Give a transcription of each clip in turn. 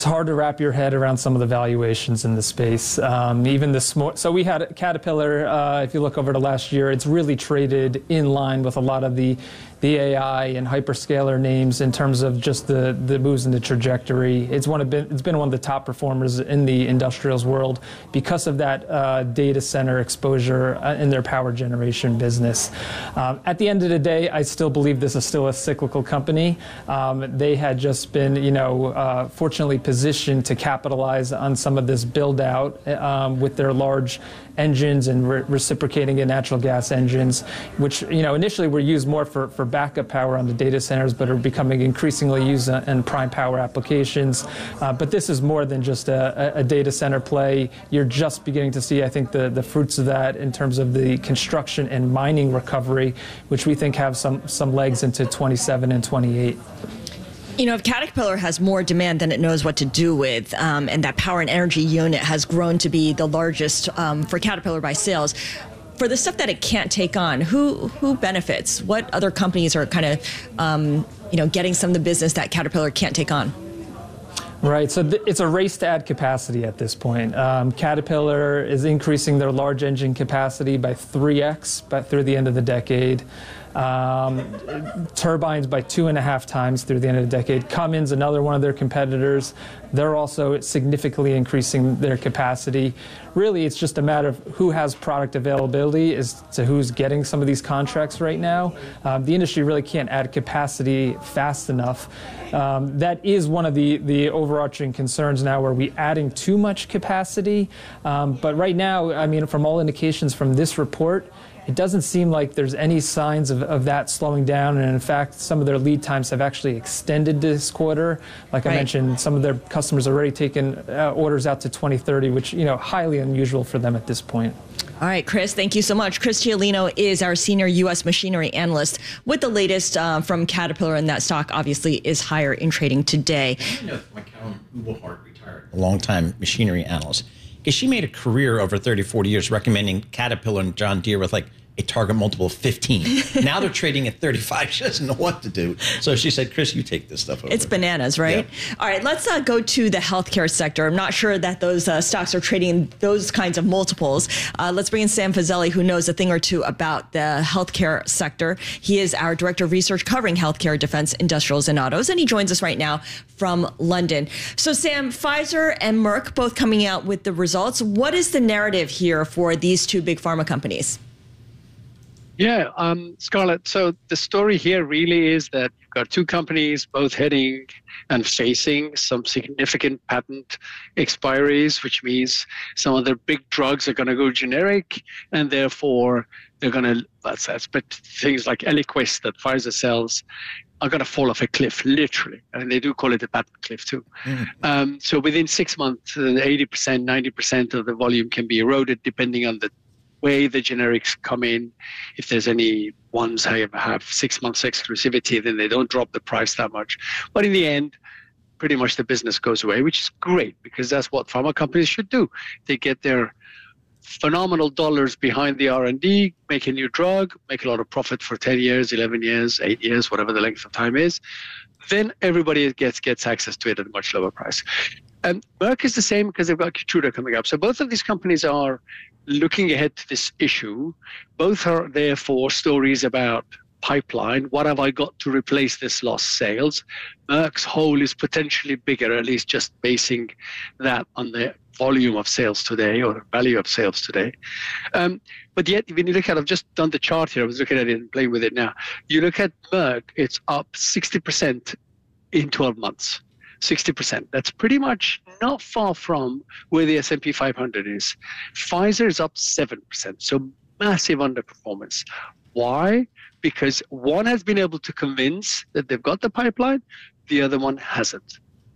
It's hard to wrap your head around some of the valuations in the space. Even the small, so we had Caterpillar. If you look over the last year, it's really traded in line with a lot of the AI and hyperscaler names in terms of just the moves in the trajectory. It's been one of the top performers in the industrials world because of that data center exposure in their power generation business. At the end of the day, I still believe this is still a cyclical company. They had just been, fortunately positioned to capitalize on some of this build out with their large engines and reciprocating in natural gas engines, which initially were used more for backup power on the data centers, but are becoming increasingly used in prime power applications. But this is more than just a data center play. You're just beginning to see, I think, the fruits of that in terms of the construction and mining recovery, which we think have some legs into 27 and 28. If Caterpillar has more demand than it knows what to do with, and that power and energy unit has grown to be the largest for Caterpillar by sales, for the stuff that it can't take on, who benefits? What other companies are kind of, getting some of the business that Caterpillar can't take on? Right, so it's a race to add capacity at this point. Caterpillar is increasing their large engine capacity by 3x through the end of the decade. Turbines by 2.5 times through the end of the decade. Cummins, another one of their competitors, they're also significantly increasing their capacity. Really, it's just a matter of who has product availability as to who's getting some of these contracts right now. The industry really can't add capacity fast enough. That is one of the overarching concerns now. Are we adding too much capacity? But right now, I mean, from all indications from this report, it doesn't seem like there's any signs of that slowing down. And in fact, some of their lead times have actually extended this quarter. Like I mentioned, some of their customers are already taking orders out to 2030, which, highly unusual for them at this point. All right, Chris, thank you so much. Chris Giolino is our senior U.S. machinery analyst with the latest from Caterpillar, and that stock obviously is higher in trading today. I know McCallum Ublehart retired, a longtime machinery analyst, because she made a career over 30, 40 years recommending Caterpillar and John Deere with like a target multiple of 15. Now they're trading at 35. She doesn't know what to do. So she said, Chris, you take this stuff over. It's bananas, right? Yeah. All right, let's go to the healthcare sector. I'm not sure that those stocks are trading those kinds of multiples. Let's bring in Sam Fazeli, who knows a thing or two about the healthcare sector. He is our director of research covering healthcare, defense, industrials, and autos, and he joins us right now from London. So Sam, Pfizer and Merck both coming out with the results. What is the narrative here for these two big pharma companies? Yeah, Scarlett, so the story here really is that you've got two companies both heading and facing some significant patent expiries, which means some of their big drugs are going to go generic, and therefore they're going to, but things like Eliquis that Pfizer sells are going to fall off a cliff, literally. And they do call it a patent cliff too. Mm-hmm. So within 6 months, 80%, 90% of the volume can be eroded depending on the way the generics come in. If there's any ones have 6 months exclusivity, then they don't drop the price that much. But in the end, pretty much the business goes away, which is great because that's what pharma companies should do. They get their phenomenal dollars behind the R&D, make a new drug, make a lot of profit for 10 years, 11 years, 8 years, whatever the length of time is. Then everybody gets access to it at a much lower price. And Merck is the same because they've got Keytruda coming up. So both of these companies are looking ahead to this issue. Both are therefore stories about pipeline. What have I got to replace this lost sales? Merck's hole is potentially bigger, at least just basing that on the volume of sales today or the value of sales today. But yet, when you look at, I've just done the chart here, I was looking at it and playing with it now. You look at Merck, it's up 60% in 12 months. 60%. That's pretty much not far from where the S&P 500 is. Pfizer is up 7%, so massive underperformance. Why? Because one has been able to convince that they've got the pipeline, the other one hasn't.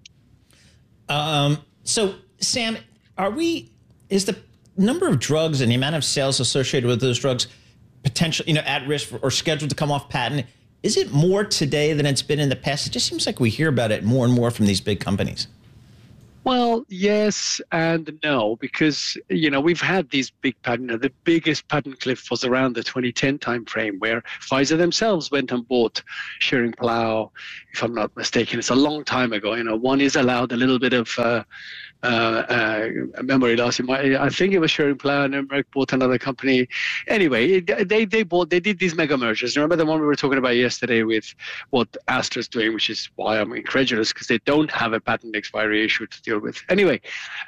So, Sam, is the number of drugs and the amount of sales associated with those drugs potentially, at risk or scheduled to come off patent? Is it more today than it's been in the past? It just seems like we hear about it more and more from these big companies. Well, yes and no, because, we've had these big patent. The biggest patent cliff was around the 2010 timeframe, where Pfizer themselves went and bought Schering-Plough, if I'm not mistaken. It's a long time ago. One is allowed a little bit of memory loss. I think it was Schering-Plough, and Merck bought another company. Anyway, they did these mega mergers. Remember the one we were talking about yesterday with what Astra's doing, which is why I'm incredulous, because they don't have a patent expiry issue to deal with. Anyway,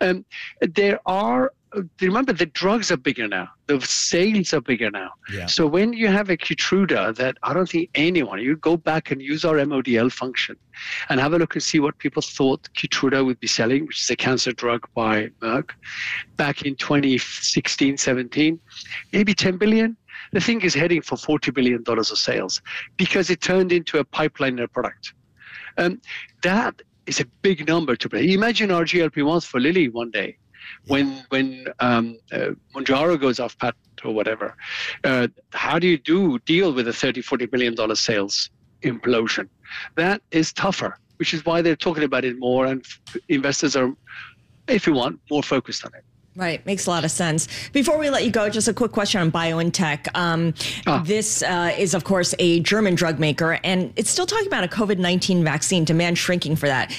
remember, the drugs are bigger now. The sales are bigger now. Yeah. So when you have a Keytruda that I don't think you go back and use our MODL function and have a look and see what people thought Keytruda would be selling, which is a cancer drug by Merck, back in 2016, 17, maybe 10 billion. The thing is heading for $40 billion of sales because it turned into a pipeline in a product. That is a big number to play. Imagine our GLP-1s for Lilly one day. When Mounjaro goes off patent or whatever, how do you deal with a $30-40 billion sales implosion? That is tougher, which is why they're talking about it more, and investors are, if you want, more focused on it. Right. Makes a lot of sense. Before we let you go, just a quick question on BioNTech. This is, of course, a German drug maker, and it's still talking about a COVID-19 vaccine, demand shrinking for that.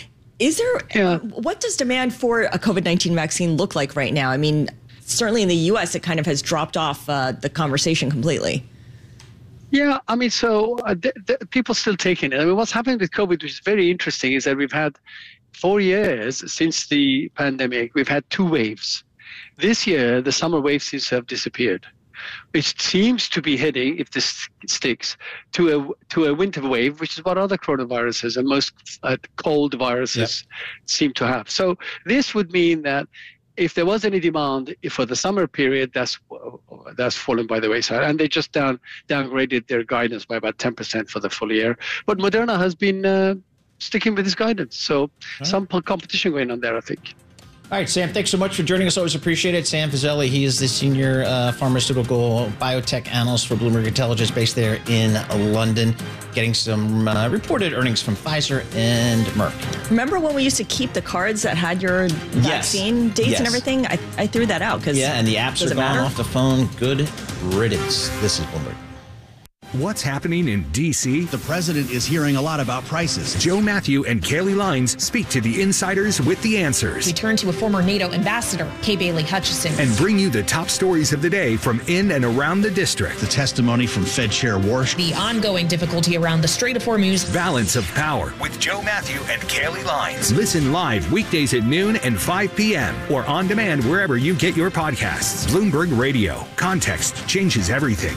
What does demand for a COVID-19 vaccine look like right now? I mean, certainly in the U.S., it kind of has dropped off the conversation completely. Yeah, I mean, so people still taking it. I mean, what's happening with COVID, which is very interesting, is that we've had 4 years since the pandemic, we've had 2 waves. This year, the summer wave seems to have disappeared. It seems to be heading, if this sticks, to a winter wave, which is what other coronaviruses and most cold viruses seem to have. So this would mean that if there was any demand for the summer period, that's fallen by the wayside. And they just downgraded their guidance by about 10% for the full year. But Moderna has been sticking with his guidance. So some competition going on there, I think. All right, Sam, thanks so much for joining us. Always appreciate it. Sam Fazeli, he is the senior pharmaceutical biotech analyst for Bloomberg Intelligence based there in London, getting some reported earnings from Pfizer and Merck. Remember when we used to keep the cards that had your vaccine dates and everything? I threw that out because and the apps are gone off the phone. Good riddance. This is Bloomberg. What's happening in D.C.? The president is hearing a lot about prices. Joe Matthew and Kaylee Lines speak to the insiders with the answers. We turn to a former NATO ambassador, Kay Bailey Hutchison. And bring you the top stories of the day from in and around the district. The testimony from Fed Chair Warsh. The ongoing difficulty around the Strait of Hormuz. Balance of Power with Joe Matthew and Kaylee Lines. Listen live weekdays at noon and 5 p.m. or on demand wherever you get your podcasts. Bloomberg Radio. Context changes everything.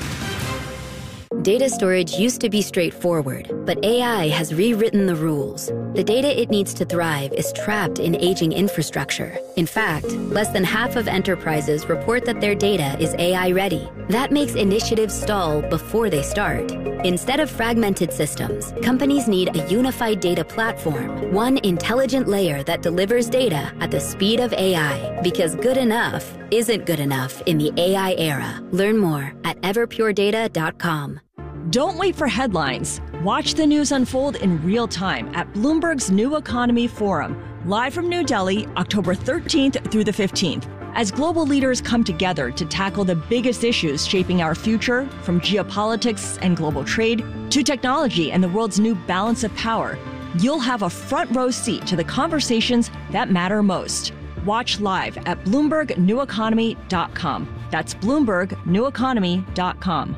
Data storage used to be straightforward, but AI has rewritten the rules. The data it needs to thrive is trapped in aging infrastructure. In fact, less than half of enterprises report that their data is AI ready. That makes initiatives stall before they start. Instead of fragmented systems, companies need a unified data platform, one intelligent layer that delivers data at the speed of AI, because good enough isn't good enough in the AI era. Learn more at everpuredata.com. Don't wait for headlines. Watch the news unfold in real time at Bloomberg's New Economy Forum, live from New Delhi, October 13th through the 15th. As global leaders come together to tackle the biggest issues shaping our future, from geopolitics and global trade to technology and the world's new balance of power, you'll have a front row seat to the conversations that matter most. Watch live at BloombergNewEconomy.com. That's BloombergNewEconomy.com.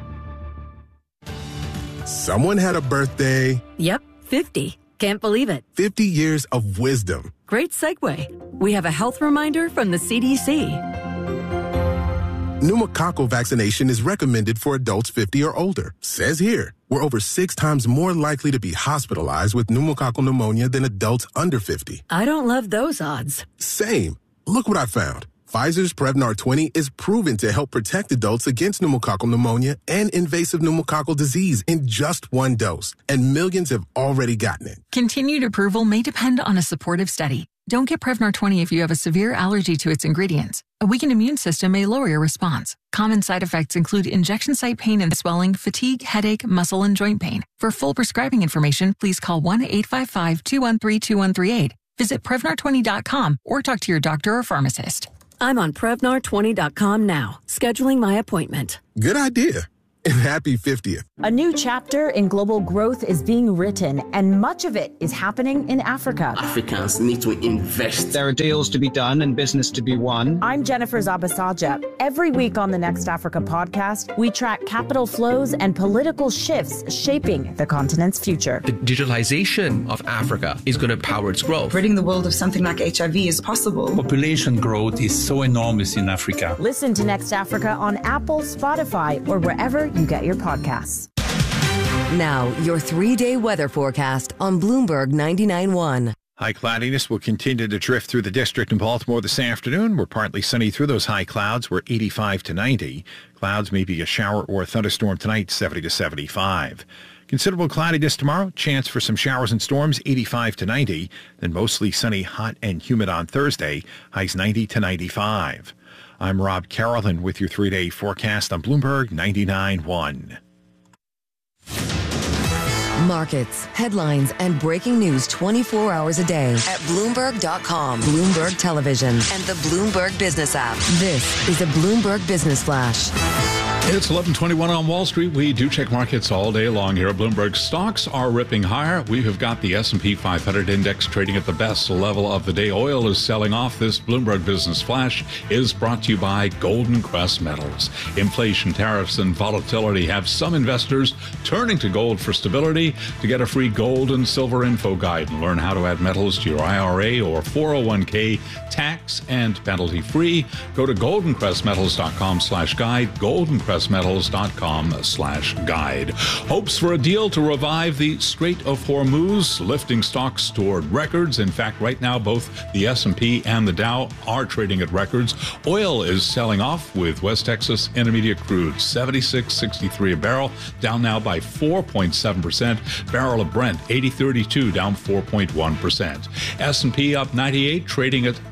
Someone had a birthday. Yep, 50. Can't believe it. 50 years of wisdom. Great segue. We have a health reminder from the CDC. Pneumococcal vaccination is recommended for adults 50 or older. Says here, we're over 6 times more likely to be hospitalized with pneumococcal pneumonia than adults under 50. I don't love those odds. Same. Look what I found. Pfizer's Prevnar 20 is proven to help protect adults against pneumococcal pneumonia and invasive pneumococcal disease in just 1 dose, and millions have already gotten it. Continued approval may depend on a supportive study. Don't get Prevnar 20 if you have a severe allergy to its ingredients. A weakened immune system may lower your response. Common side effects include injection site pain and swelling, fatigue, headache, muscle, and joint pain. For full prescribing information, please call 1-855-213-2138. Visit Prevnar20.com or talk to your doctor or pharmacist. I'm on Prevnar20.com now, scheduling my appointment. Good idea. And happy 50th. A new chapter in global growth is being written, and much of it is happening in Africa. Africans need to invest. There are deals to be done and business to be won. I'm Jennifer Zabasaja. Every week on the Next Africa podcast, we track capital flows and political shifts shaping the continent's future. The digitalization of Africa is going to power its growth. Ridding the world of something like HIV is possible. Population growth is so enormous in Africa. Listen to Next Africa on Apple, Spotify, or wherever you get your podcasts. Now, your 3-day weather forecast on Bloomberg 99.1. High cloudiness will continue to drift through the district in Baltimore this afternoon. We're partly sunny through those high clouds. We're 85 to 90. Clouds may be a shower or a thunderstorm tonight, 70 to 75. Considerable cloudiness tomorrow. Chance for some showers and storms, 85 to 90. Then mostly sunny, hot, and humid on Thursday. Highs 90 to 95. I'm Rob Carolyn with your 3-day forecast on Bloomberg 99.1. Markets, headlines, and breaking news 24 hours a day at Bloomberg.com, Bloomberg Television, and the Bloomberg Business app. This is a Bloomberg Business Flash. It's 11:21 on Wall Street. We do check markets all day long here at Bloomberg. Stocks are ripping higher. We have got the S&P 500 index trading at the best level of the day. Oil is selling off. This Bloomberg Business Flash is brought to you by Golden Crest Metals. Inflation, tariffs, and volatility have some investors turning to gold for stability. To get a free gold and silver info guide and learn how to add metals to your IRA or 401k tax and penalty free, go to goldencrestmetals.com/guide. goldencrestmetals.com/guide. Hopes for a deal to revive the Strait of Hormuz, lifting stocks toward records. In fact, right now, both the S&P and the Dow are trading at records. Oil is selling off with West Texas Intermediate crude, $76.63 a barrel, down now by 4.7%. Barrel of Brent, $80.32, down 4.1%. S&P up 98, trading at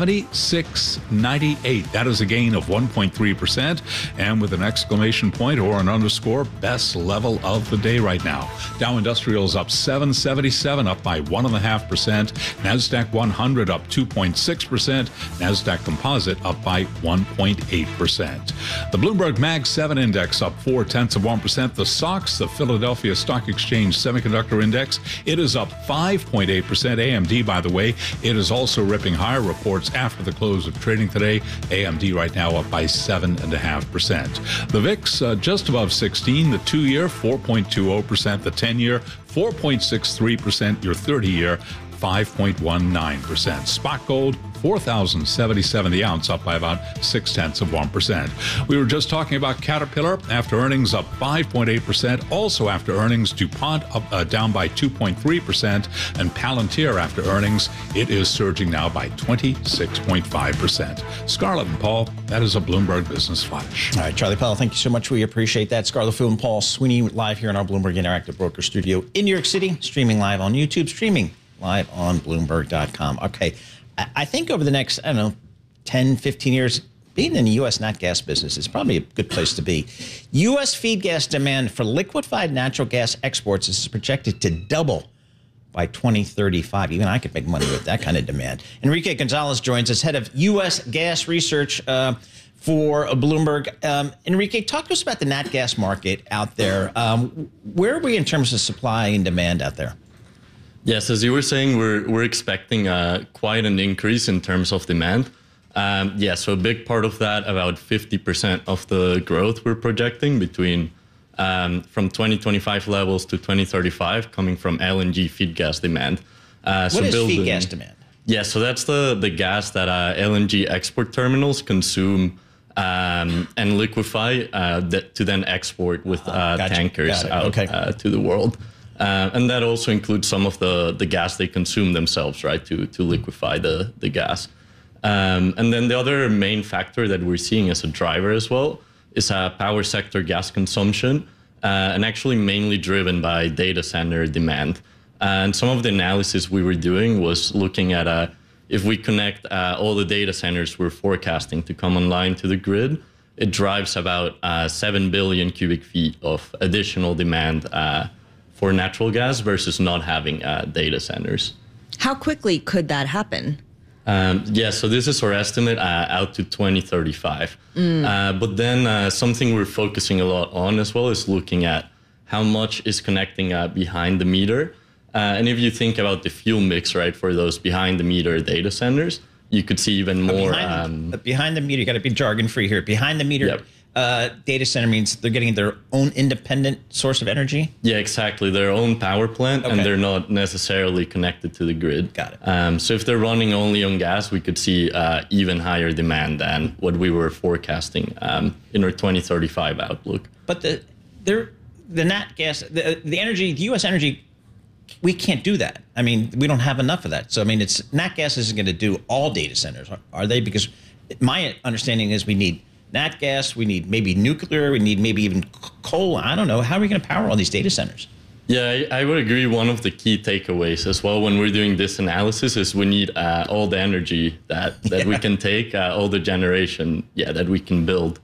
76.98. That is a gain of 1.3%. And with an exclamation point or an underscore, best level of the day right now. Dow Industrials up 777, up by 1.5%. NASDAQ 100 up 2.6%. NASDAQ Composite up by 1.8%. The Bloomberg Mag 7 Index up 0.4%. The SOX, the Philadelphia Stock Exchange Semiconductor Index, it is up 5.8%. AMD, by the way, it is also ripping higher. Reports after the close of trading today. AMD right now up by 7.5%. The VIX just above 16. The 2-year 4.20%. The 10-year 4.63%. Your 30-year 5.19%. Spot gold, $4,077 the ounce, up by about 0.6%. We were just talking about Caterpillar after earnings up 5.8%. Also after earnings, DuPont up, down by 2.3%. And Palantir after earnings, it is surging now by 26.5%. Scarlett and Paul, that is a Bloomberg Business Flash. All right, Charlie Powell, thank you so much. We appreciate that. Scarlett Fu and Paul Sweeney live here in our Bloomberg Interactive Broker Studio in New York City, streaming live on YouTube, streaming live on Bloomberg.com. Okay, I think over the next, 10, 15 years, being in the U.S. nat gas business is probably a good place to be. U.S. feed gas demand for liquefied natural gas exports is projected to double by 2035. Even I could make money with that kind of demand. Enrique Gonzalez joins us, head of U.S. gas research for Bloomberg. Enrique, talk to us about the nat gas market out there. Where are we in terms of supply and demand out there? Yes, as you were saying, we're expecting quite an increase in terms of demand. So a big part of that, about 50% of the growth we're projecting between from 2025 levels to 2035, coming from LNG feed gas demand. What is feed gas demand? Yeah, so that's the gas that LNG export terminals consume and liquefy to then export with tankers out to the world. And that also includes some of the gas they consume themselves, right, to liquefy the gas. And then the other main factor that we're seeing as a driver as well is power sector gas consumption, and actually mainly driven by data center demand. And some of the analysis we were doing was looking at if we connect all the data centers we're forecasting to come online to the grid, it drives about 7 billion cubic feet of additional demand for natural gas versus not having data centers. How quickly could that happen? So this is our estimate out to 2035. But then something we're focusing a lot on as well is looking at how much is connecting behind the meter. And if you think about the fuel mix, right, for those behind the meter data centers, you could see even more. Behind the meter, you got to be jargon free here. Behind the meter. Yep. Data center means they're getting their own independent source of energy? Yeah, exactly. Their own power plant, and they're not necessarily connected to the grid. Got it. So if they're running only on gas, we could see even higher demand than what we were forecasting in our 2035 outlook. But the nat gas, the energy, the U.S. energy, we can't do that. I mean, we don't have enough of that. So, I mean, nat gas isn't going to do all data centers, are they? Because my understanding is we need nat gas, we need maybe nuclear, we need maybe even coal. I don't know. How are we going to power all these data centers? Yeah, I would agree. One of the key takeaways as well when we're doing this analysis is we need all the energy that we can take, all the generation that we can build.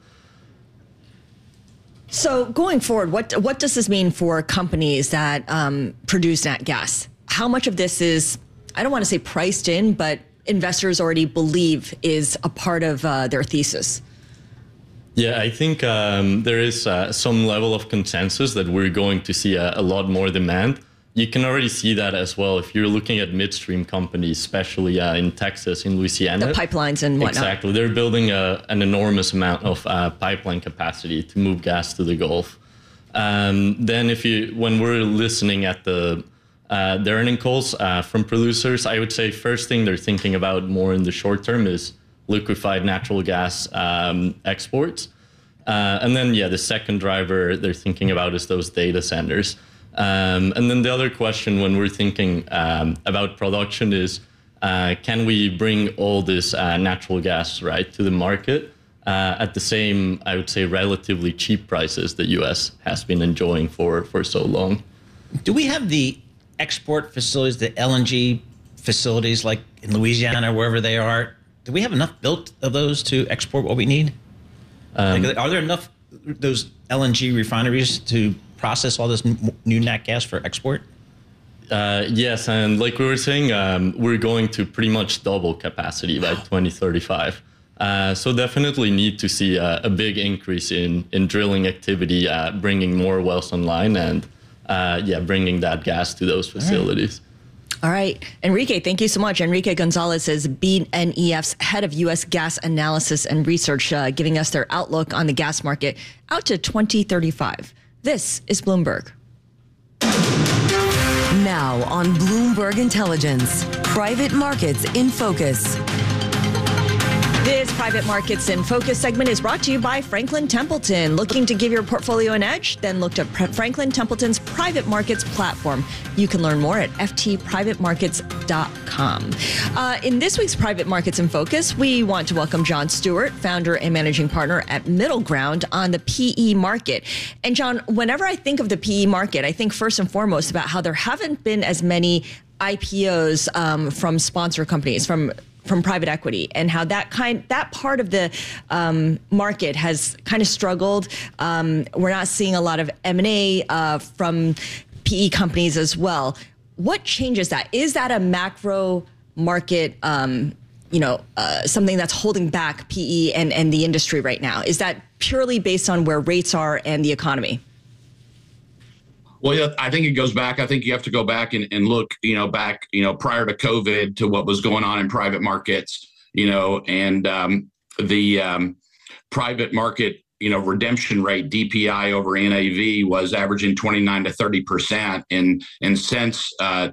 So going forward, what does this mean for companies that produce nat gas? How much of this is, I don't want to say priced in, but investors already believe is a part of their thesis? Yeah, I think there is some level of consensus that we're going to see a lot more demand. You can already see that as well if you're looking at midstream companies, especially in Texas, in Louisiana. The pipelines and whatnot. Exactly. They're building an enormous amount of pipeline capacity to move gas to the Gulf. Then when we're listening at the earning calls from producers, I would say first thing they're thinking about more in the short term is liquefied natural gas exports. And then, the second driver they're thinking about is those data centers. And then the other question when we're thinking about production is, can we bring all this natural gas, right, to the market at the same, I would say, relatively cheap prices the U.S. has been enjoying for so long? Do we have the export facilities, the LNG facilities like in Louisiana, wherever they are? Do we have enough built of those to export what we need? Are there enough those LNG refineries to process all this new nat gas for export? Yes, and like we were saying, we're going to pretty much double capacity by 2035. So definitely need to see a big increase in drilling activity, bringing more wells online, and bringing that gas to those facilities. All right. Enrique, thank you so much. Enrique Gonzalez is BNEF's head of U.S. gas analysis and research, giving us their outlook on the gas market out to 2035. This is Bloomberg. Now on Bloomberg Intelligence, private markets in focus. This Private Markets in Focus segment is brought to you by Franklin Templeton. Looking to give your portfolio an edge? Then look to Franklin Templeton's private markets platform. You can learn more at ftprivatemarkets.com. In this week's Private Markets in Focus, we want to welcome John Stewart, founder and managing partner at Middle Ground on the PE market. And John, whenever I think of the PE market, I think first and foremost about how there haven't been as many IPOs from sponsor companies, from private equity, and how that part of the market has kind of struggled. We're not seeing a lot of M&A from PE companies as well. What changes that? Is that a macro market, something that's holding back PE and the industry right now? Is that purely based on where rates are and the economy? Well, yeah, I think it goes back. I think you have to go back and look, back, prior to COVID to what was going on in private markets, and the privite market, redemption rate, DPI over NAV was averaging 29 to 30%. And since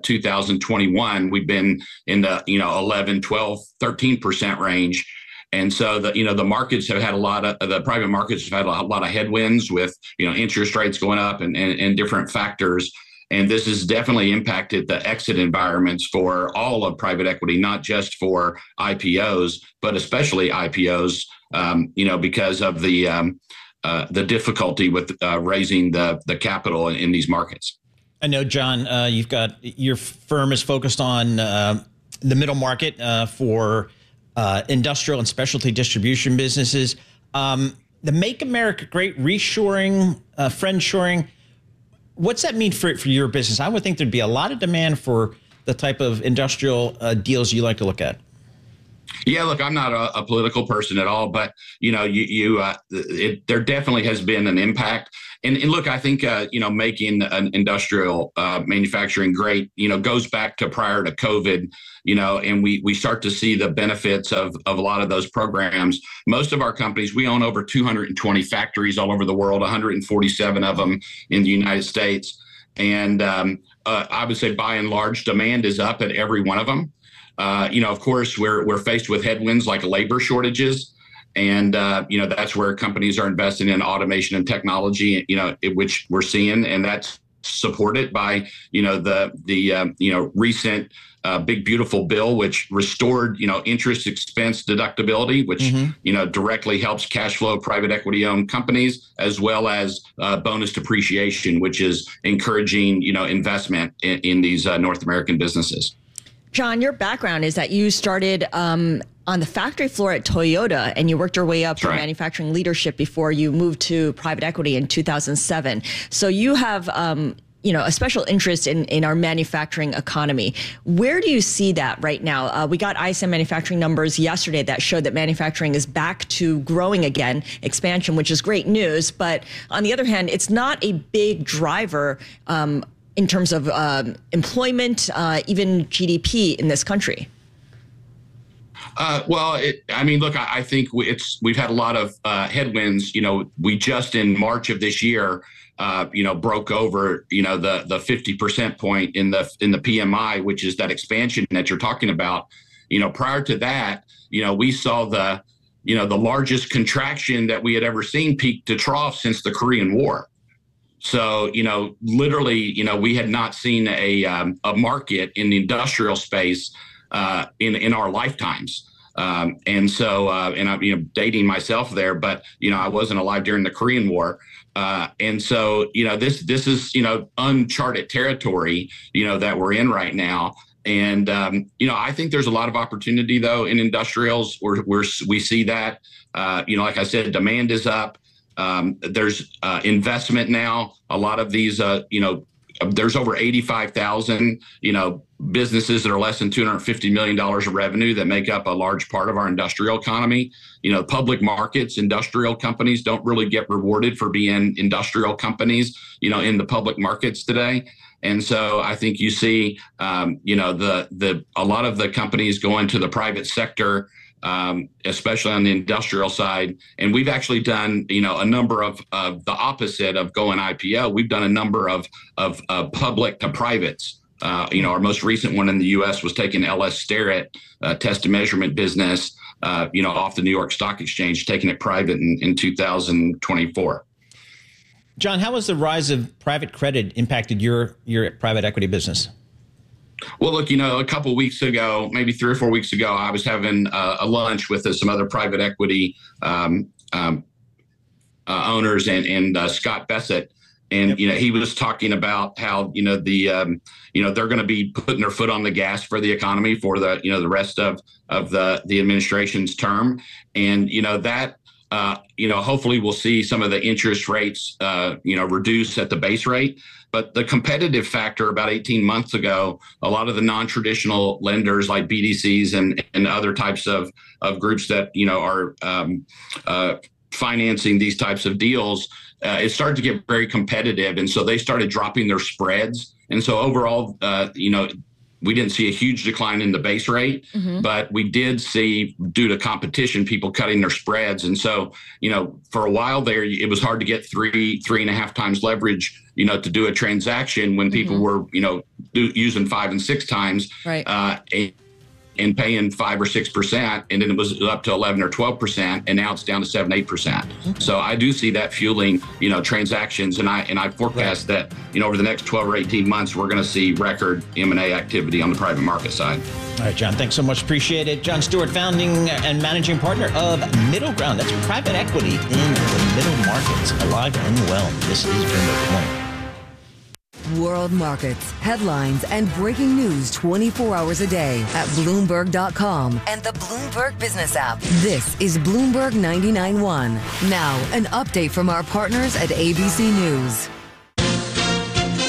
2021, we've been in the, 11, 12, 13% range. And so the markets have had the private markets have had a lot of headwinds with, interest rates going up and different factors. And this has definitely impacted the exit environments for all of private equity, not just for IPOs, but especially IPOs, because of the difficulty with raising the capital in these markets. I know, John, your firm is focused on the middle market for industrial and specialty distribution businesses. The Make America Great reshoring, friendshoring, what's that mean for your business? I would think there'd be a lot of demand for the type of industrial deals you like to look at? Yeah, look, I'm not a political person at all, but there definitely has been an impact. And look, I think making an industrial manufacturing great, goes back to prior to COVID, and we start to see the benefits of a lot of those programs. Most of our companies, we own over 220 factories all over the world, 147 of them in the United States, and I would say by and large, demand is up at every one of them. Of course, we're faced with headwinds like labor shortages, and that's where companies are investing in automation and technology, which we're seeing, and that's supported by the recent big beautiful bill, which restored interest expense deductibility, which directly helps cash flow private equity owned companies, as well as bonus depreciation, which is encouraging investment in these North American businesses. John, your background is that you started on the factory floor at Toyota, and you worked your way up through manufacturing leadership before you moved to private equity in 2007. So you have, a special interest in our manufacturing economy. Where do you see that right now? We got ISM manufacturing numbers yesterday that showed that manufacturing is back to growing again, expansion, which is great news. But on the other hand, it's not a big driver in terms of employment, even GDP in this country? I think we've had a lot of headwinds. We just in March of this year, broke over, the 50% point in the PMI, which is that expansion that you're talking about. Prior to that, we saw the largest contraction that we had ever seen peak to trough since the Korean War. So, literally, we had not seen a market in the industrial space in our lifetimes. And I'm dating myself there, but, I wasn't alive during the Korean War. And so, this is, uncharted territory, that we're in right now. And, I think there's a lot of opportunity, though, in industrials where we see that, like I said, demand is up. There's investment now. A lot of these, there's over 85,000, businesses that are less than $250 million of revenue that make up a large part of our industrial economy. Public markets, industrial companies don't really get rewarded for being industrial companies, in the public markets today. And so I think you see, a lot of the companies going to the private sector, especially on the industrial side. And we've actually done, a number of the opposite of going IPO. We've done a number of public to privates. Our most recent one in the U.S. was taking LS Starrett, test and measurement business, off the New York Stock Exchange, taking it private in 2024. John, how has the rise of private credit impacted your private equity business? Well, look, a couple of weeks ago, maybe 3 or 4 weeks ago, I was having a lunch with some other private equity owners and Scott Bessett. And, he was talking about how, they're going to be putting their foot on the gas for the economy for the rest of the administration's term. And, hopefully we'll see some of the interest rates, reduce at the base rate. But the competitive factor about 18 months ago, a lot of the non-traditional lenders like BDCs and other types of groups that, are financing these types of deals, it started to get very competitive. And so they started dropping their spreads. And so overall, we didn't see a huge decline in the base rate, but we did see, due to competition, people cutting their spreads. And so, for a while there, it was hard to get 3.5 times leverage, to do a transaction when people were, using 5 and 6 times. Right. And paying 5 or 6%, and then it was up to 11 or 12%, and now it's down to 7-8%. So I do see that fueling, transactions, and I forecast that, over the next 12 or 18 months, we're going to see record M&A activity on the private market side. All right, John, thanks so much. Appreciate it. John Stewart, founding and managing partner of Middle Ground. That's private equity in the middle markets, alive and well. This is Bloomberg Point. World markets, headlines, and breaking news 24 hours a day at Bloomberg.com and the Bloomberg Business app. This is Bloomberg 99.1. Now, an update from our partners at ABC News.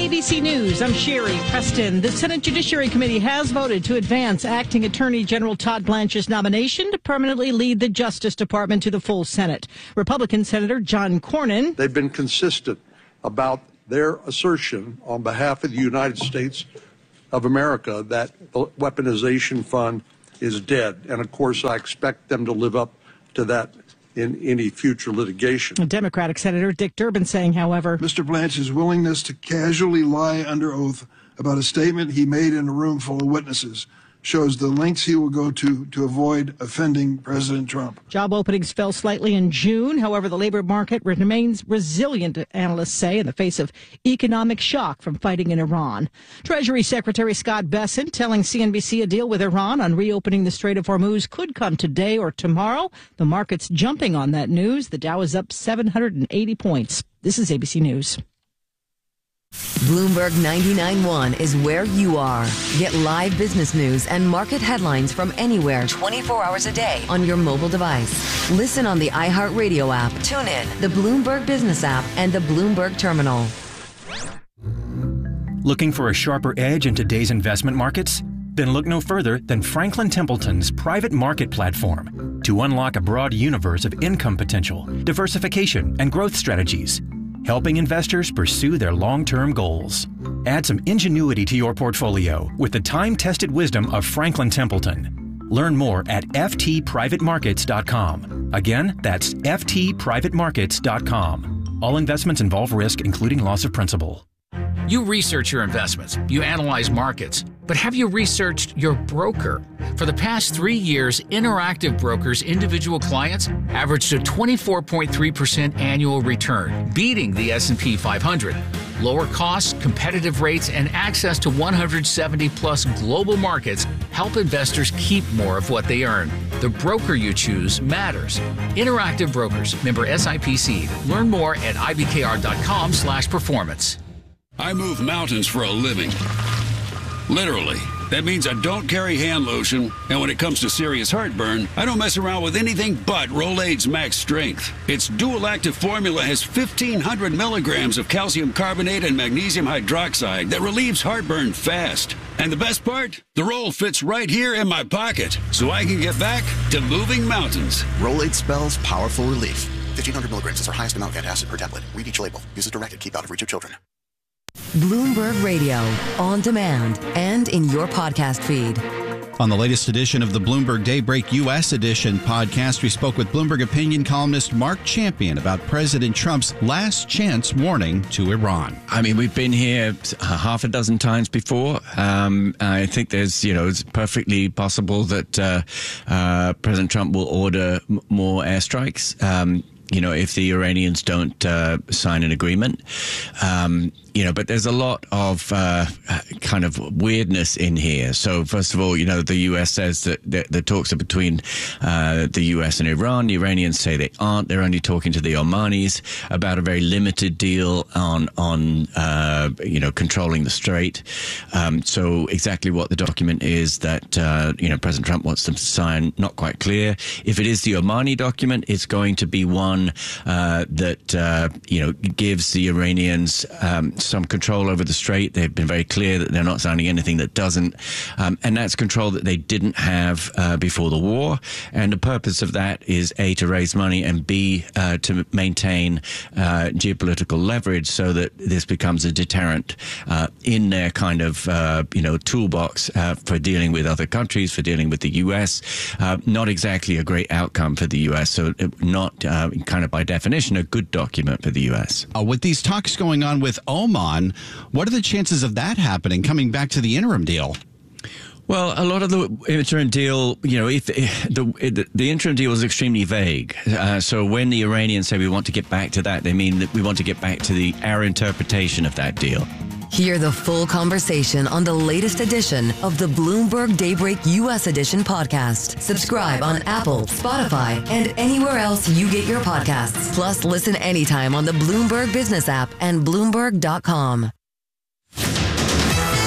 ABC News, I'm Sherry Preston. The Senate Judiciary Committee has voted to advance Acting Attorney General Todd Blanche's nomination to permanently lead the Justice Department to the full Senate. Republican Senator John Cornyn. They've been consistent about their assertion on behalf of the United States of America that the weaponization fund is dead. And of course, I expect them to live up to that in any future litigation. Democratic Senator Dick Durbin saying, however, Mr. Blanche's willingness to casually lie under oath about a statement he made in a room full of witnesses shows the lengths he will go to avoid offending President Trump. Job openings fell slightly in June. However, the labor market remains resilient, analysts say, in the face of economic shock from fighting in Iran. Treasury Secretary Scott Bessent telling CNBC a deal with Iran on reopening the Strait of Hormuz could come today or tomorrow. The market's jumping on that news. The Dow is up 780 points. This is ABC News. Bloomberg 99.1 is where you are. Get live business news and market headlines from anywhere 24 hours a day on your mobile device. Listen on the iHeartRadio app. Tune in, the Bloomberg Business app, and the Bloomberg Terminal. Looking for a sharper edge in today's investment markets? Then look no further than Franklin Templeton's private market platform to unlock a broad universe of income potential, diversification, and growth strategies, helping investors pursue their long-term goals. Add some ingenuity to your portfolio with the time-tested wisdom of Franklin Templeton. Learn more at ftprivatemarkets.com. Again, that's ftprivatemarkets.com. All investments involve risk, including loss of principal. You research your investments, you analyze markets, but have you researched your broker? For the past 3 years, Interactive Brokers' individual clients averaged a 24.3% annual return, beating the S&P 500. Lower costs, competitive rates, and access to 170-plus global markets help investors keep more of what they earn. The broker you choose matters. Interactive Brokers, member SIPC. Learn more at ibkr.com/performance. I move mountains for a living. Literally. That means I don't carry hand lotion, and when it comes to serious heartburn, I don't mess around with anything but Rolaids Max Strength. Its dual-active formula has 1,500 milligrams of calcium carbonate and magnesium hydroxide that relieves heartburn fast. And the best part? The roll fits right here in my pocket, so I can get back to moving mountains. Rolaids spells powerful relief. 1,500 milligrams is our highest amount of antacid per tablet. Read each label. Use as directed. Keep out of reach of children. Bloomberg Radio, on demand and in your podcast feed. On the latest edition of the Bloomberg Daybreak U.S. Edition podcast, we spoke with Bloomberg opinion columnist Mark Champion about President Trump's last chance warning to Iran. I mean, we've been here half a dozen times before. I think it's perfectly possible that President Trump will order more airstrikes. If the Iranians don't sign an agreement. But there's a lot of kind of weirdness in here. So first of all, the U.S. says that the talks are between the U.S. and Iran. The Iranians say they aren't. They're only talking to the Omanis about a very limited deal on controlling the strait. So exactly what the document is that, President Trump wants them to sign, not quite clear. If it is the Omani document, it's going to be one that, gives the Iranians some control over the strait. They've been very clear that they're not signing anything that doesn't. And that's control that they didn't have before the war. And the purpose of that is, A, to raise money, and B, to maintain geopolitical leverage so that this becomes a deterrent in their kind of, toolbox for dealing with other countries, for dealing with the U.S. Not exactly a great outcome for the U.S., so not kind of by definition a good document for the U.S. With these talks going on with Oman, what are the chances of that happening, coming back to the interim deal? Well, a lot of the interim deal, if the interim deal is extremely vague. So when the Iranians say we want to get back to that, they mean that we want to get back to our interpretation of that deal. Hear the full conversation on the latest edition of the Bloomberg Daybreak U.S. Edition podcast. Subscribe on Apple, Spotify, and anywhere else you get your podcasts. Plus, listen anytime on the Bloomberg Business app and Bloomberg.com.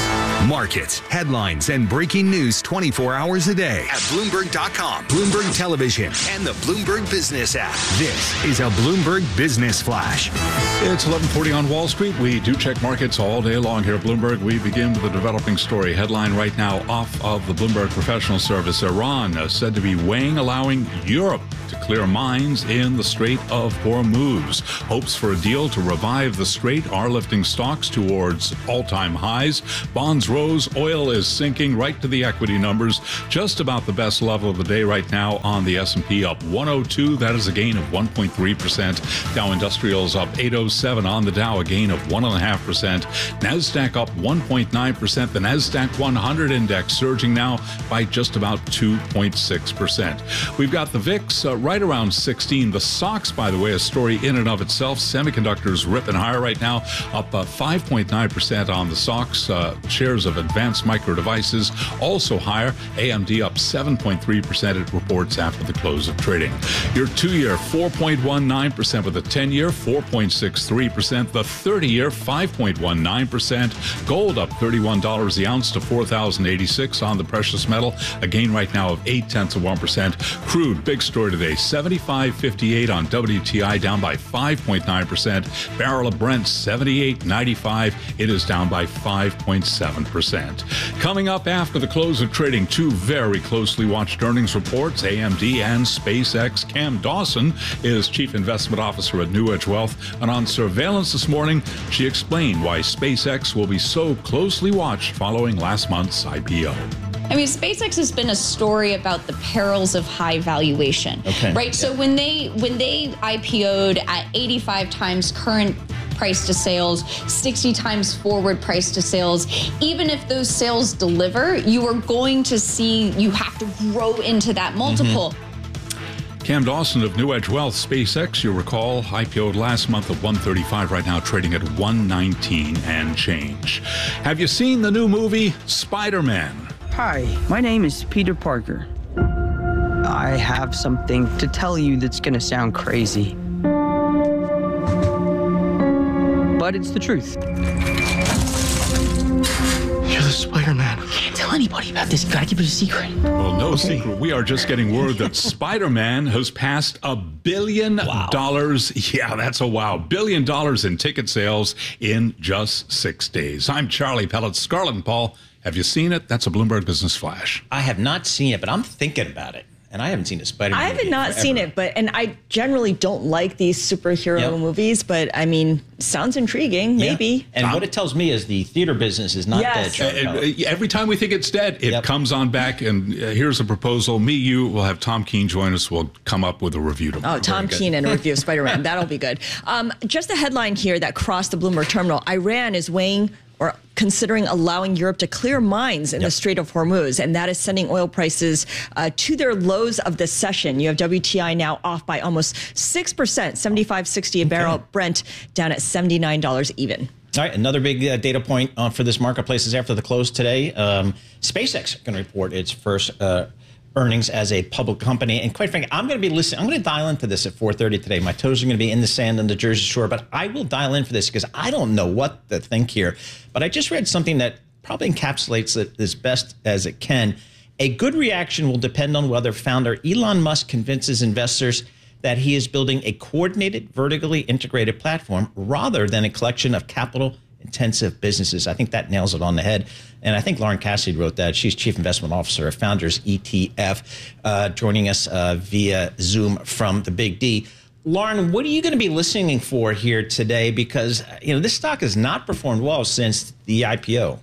Markets, headlines, and breaking news 24 hours a day at Bloomberg.com, Bloomberg Television, and the Bloomberg Business app. This is a Bloomberg Business Flash. It's 11:40 on Wall Street. We do check markets all day long here at Bloomberg. We begin with a developing story. Headline right now off of the Bloomberg Professional Service. Iran said to be weighing allowing Europe to clear mines in the Strait of Hormuz. Hopes for a deal to revive the strait are lifting stocks towards all-time highs. Bonds rose. Oil is sinking right to the equity numbers. Just about the best level of the day right now on the S&P, up 102. That is a gain of 1.3%. Dow Industrials up 807 on the Dow, a gain of 1.5%. NASDAQ up 1.9%. The NASDAQ 100 index surging now by just about 2.6%. We've got the VIX right around 16. The SOX, by the way, a story in and of itself. Semiconductors ripping higher right now, up 5.9% on the SOX. Shares of Advanced Micro Devices also higher. AMD up 7.3%. It reports after the close of trading. Your 2-year 4.19%, with the 10-year 4.63%. The 30-year 5.19%. Gold up $31 the ounce to $4,086 on the precious metal. A gain right now of 0.8%. Crude, big story today, $75.58 on WTI, down by 5.9%. Barrel of Brent, $78.95. It is down by 5.7%. Coming up after the close of trading, two very closely watched earnings reports, AMD and SpaceX. Cam Dawson is Chief Investment Officer at New Edge Wealth. And on surveillance this morning, she explained why SpaceX will be so closely watched following last month's IPO. I mean, SpaceX has been a story about the perils of high valuation, right? Yeah. So when they IPO'd at 85 times current price to sales, 60 times forward price to sales, even if those sales deliver, you are going to see, you have to grow into that multiple. Cam Dawson of New Edge Wealth. SpaceX, you'll recall, IPO'd last month at $135, right now trading at $119 and change. Have you seen the new movie Spider-Man? Hi, my name is Peter Parker. I have something to tell you that's going to sound crazy, but it's the truth. You're the Spider-Man. You can't tell anybody about this. You gotta keep it a secret. Well, no secret. We are just getting word that Spider-Man has passed $1 billion. Wow. Yeah, that's a wow. $1 billion in ticket sales in just 6 days. I'm Charlie Pellet. Scarlett and Paul, have you seen it? That's a Bloomberg Business Flash. I have not seen it, but I'm thinking about it. And I haven't seen a Spider-Man movie. I have not seen it, and I generally don't like these superhero movies, but I mean, sounds intriguing, maybe. And what it tells me is the theater business is not dead. Every time we think it's dead, it comes on back, and here's a proposal. We'll have Tom Keene join us. We'll come up with a review tomorrow. Oh, Tom Keene and a review of Spider-Man. That'll be good. Just a headline here that crossed the Bloomberg terminal. Iran is weighing or considering allowing Europe to clear mines in the Strait of Hormuz, and that is sending oil prices to their lows of the session. You have WTI now off by almost 6%, $75.60 a barrel. Brent down at $79 even. All right, another big data point for this marketplace is after the close today. SpaceX going to report its first earnings as a public company. And quite frankly, I'm going to be listening. I'm going to dial into this at 4:30 today. My toes are going to be in the sand on the Jersey Shore, but I will dial in for this because I don't know what to think here. But I just read something that probably encapsulates it as best as it can. A good reaction will depend on whether founder Elon Musk convinces investors that he is building a coordinated, vertically integrated platform rather than a collection of capital-intensive businesses. I think that nails it on the head. And I think Lauren Cassidy wrote that. She's Chief Investment Officer of Founders ETF, joining us via Zoom from the Big D. Lauren, what are you going to be listening for here today? Because, this stock has not performed well since the IPO.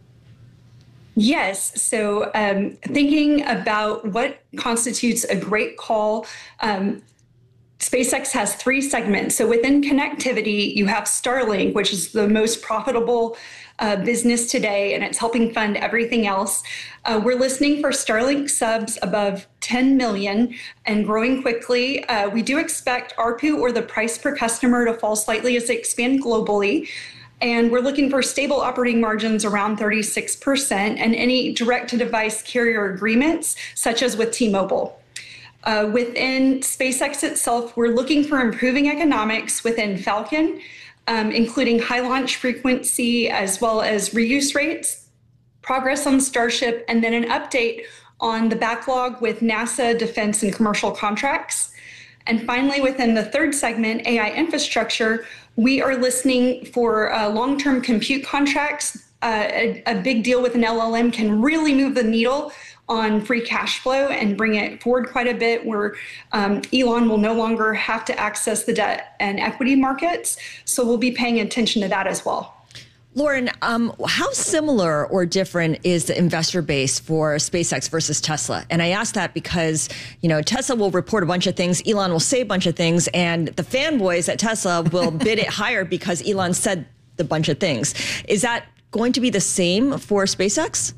Yes. So thinking about what constitutes a great call, SpaceX has 3 segments. So within connectivity, you have Starlink, which is the most profitable business today, and it's helping fund everything else. We're listening for Starlink subs above 10 million and growing quickly. We do expect ARPU, or the price per customer, to fall slightly as they expand globally. And we're looking for stable operating margins around 36% and any direct-to-device carrier agreements, such as with T-Mobile. Within SpaceX itself, we're looking for improving economics within Falcon, including high launch frequency as well as reuse rates. progress on Starship, and then an update on the backlog with NASA, defense, and commercial contracts. And finally, within the third segment, AI infrastructure, we are listening for long-term compute contracts. A big deal with an LLM can really move the needle on free cash flow and bring it forward quite a bit, where Elon will no longer have to access the debt and equity markets. So we'll be paying attention to that as well. Lauren, how similar or different is the investor base for SpaceX versus Tesla? And I ask that because, Tesla will report a bunch of things, Elon will say a bunch of things, and the fanboys at Tesla will bid it higher because Elon said a bunch of things. Is that going to be the same for SpaceX?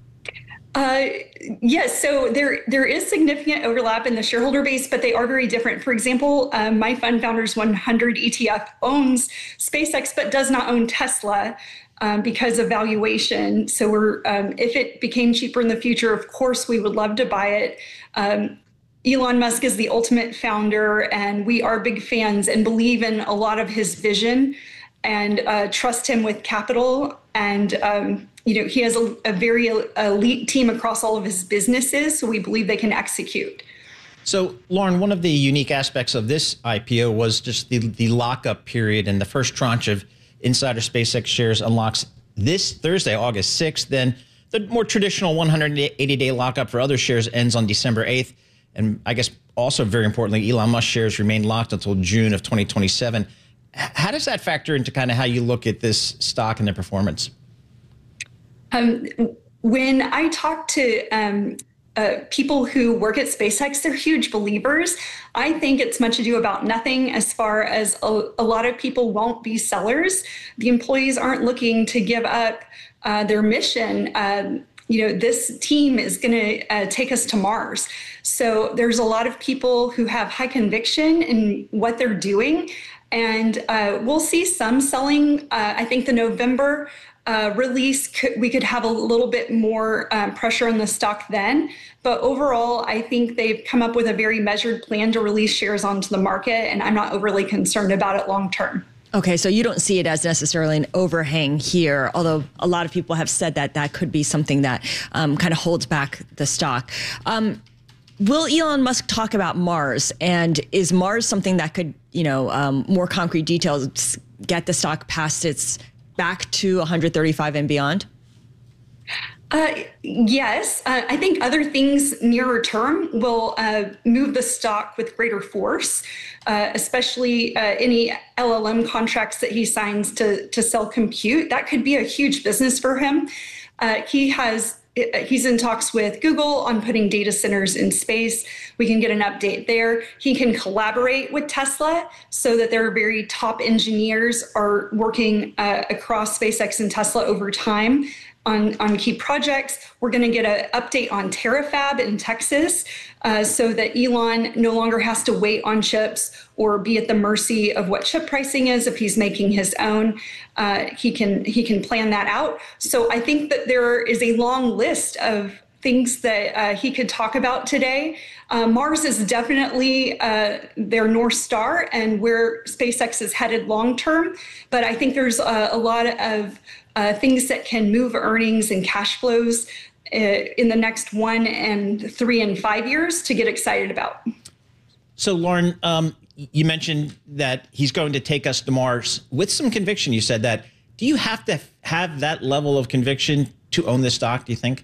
Yes, so there is significant overlap in the shareholder base, but they are very different. For example, my fund Founders 100 ETF owns SpaceX, but does not own Tesla because of valuation. So if it became cheaper in the future, of course, we would love to buy it. Elon Musk is the ultimate founder, and we are big fans and believe in a lot of his vision and trust him with capital. And he has a very elite team across all of his businesses, so we believe they can execute. So, Lauren, one of the unique aspects of this IPO was just the lockup period, and the first tranche of insider SpaceX shares unlocks this Thursday, August 6th. Then the more traditional 180-day lockup for other shares ends on December 8th. And I guess also very importantly, Elon Musk shares remain locked until June of 2027. How does that factor into kind of how you look at this stock and their performance? When I talk to people who work at SpaceX, they're huge believers. I think it's much ado about nothing as far as a lot of people won't be sellers. The employees aren't looking to give up their mission. This team is going to take us to Mars. So there's a lot of people who have high conviction in what they're doing. And we'll see some selling. I think the November release, we could have a little bit more pressure on the stock then. But overall, I think they've come up with a very measured plan to release shares onto the market, and I'm not overly concerned about it long term. Okay, so you don't see it as necessarily an overhang here, although a lot of people have said that could be something that kind of holds back the stock. Will Elon Musk talk about Mars? And is Mars something that could, more concrete details, get the stock past its back to 135 and beyond? Yes, I think other things nearer term will move the stock with greater force, especially any LLM contracts that he signs to sell compute. That could be a huge business for him. He's in talks with Google on putting data centers in space. We can get an update there. He can collaborate with Tesla so that their very top engineers are working across SpaceX and Tesla over time on key projects. We're going to get an update on Terafab in Texas so that Elon no longer has to wait on chips or be at the mercy of what chip pricing is. If he's making his own, he can plan that out. So I think that there is a long list of things that he could talk about today. Mars is definitely their North Star and where SpaceX is headed long term. But I think there's a lot of things that can move earnings and cash flows in the next 1 and 3 and 5 years to get excited about. So, Lauren, you mentioned that he's going to take us to Mars with some conviction. You said that. Do you have to have that level of conviction to own this stock, do you think?